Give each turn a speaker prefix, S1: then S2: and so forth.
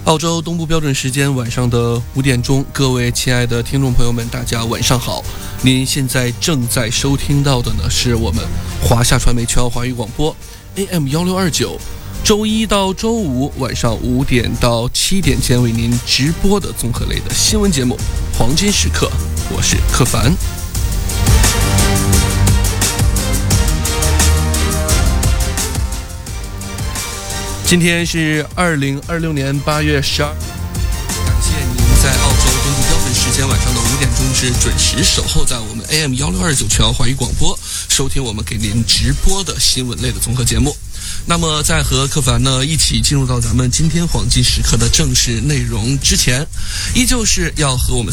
S1: 澳洲东部标准时间晚上的5点钟，各位亲爱的听众朋友们，大家晚上好。您现在正在收听到的呢，是我们华夏传媒全澳华语广播 AM1629，周一到周五晚上5点到7点间为您直播的综合类的新闻节目《黄金时刻》，我是柯凡。今天是2026年8月12日，感谢您在澳洲东部标准时间晚上的5点钟是准时守候在我们 AM1629全澳华语广播，收听我们给您直播的新闻类的综合节目。那么在和柯凡呢一起进入到咱们今天黄金时刻的正式内容之前，依旧是要和我们